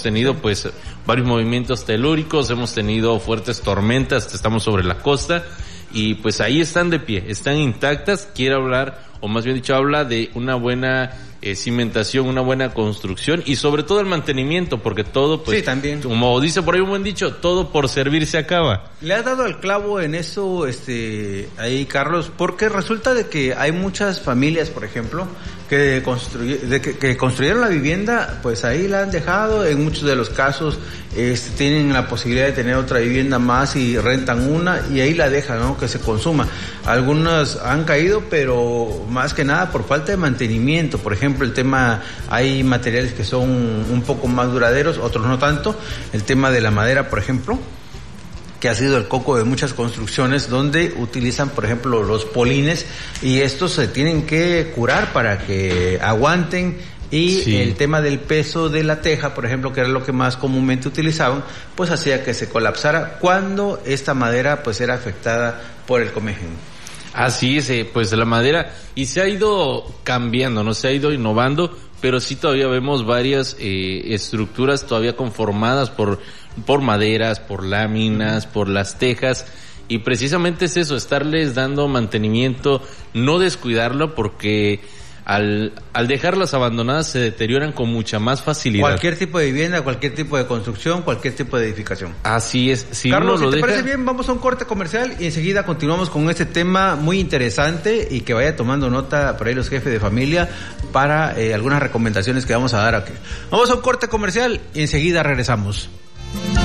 hemos tenido pues varios movimientos telúricos, hemos tenido fuertes tormentas, estamos sobre la costa y pues ahí están de pie, están intactas. Quiere hablar, o más bien dicho, habla de una buena cimentación, una buena construcción y sobre todo el mantenimiento, porque todo pues, sí, también, como dice por ahí un buen dicho, todo por servir se acaba. Le has dado el clavo en eso, ahí, Carlos, porque resulta de que hay muchas familias, por ejemplo, que construyeron la vivienda, pues ahí la han dejado. En muchos de los casos tienen la posibilidad de tener otra vivienda más y rentan una y ahí la dejan, ¿no?, que se consuma. Algunas han caído, pero más que nada por falta de mantenimiento. Por ejemplo, el tema, hay materiales que son un poco más duraderos, otros no tanto. El tema de la madera, por ejemplo, que ha sido el coco de muchas construcciones, donde utilizan, por ejemplo, los polines, y estos se tienen que curar para que aguanten. Y sí, el tema del peso de la teja, por ejemplo, que era lo que más comúnmente utilizaban, pues hacía que se colapsara cuando esta madera pues era afectada por el comején. Así es, pues la madera, y se ha ido cambiando, ¿no? Se ha ido innovando, pero sí todavía vemos varias estructuras todavía conformadas por maderas, por láminas, por las tejas, y precisamente es eso, estarles dando mantenimiento, no descuidarlo, porque al dejarlas abandonadas se deterioran con mucha más facilidad. Cualquier tipo de vivienda, cualquier tipo de construcción, cualquier tipo de edificación. Así es. Si Carlos, uno lo si te deja... parece bien, vamos a un corte comercial y enseguida continuamos con este tema muy interesante, y que vaya tomando nota por ahí los jefes de familia para algunas recomendaciones que vamos a dar aquí. Vamos a un corte comercial y enseguida regresamos.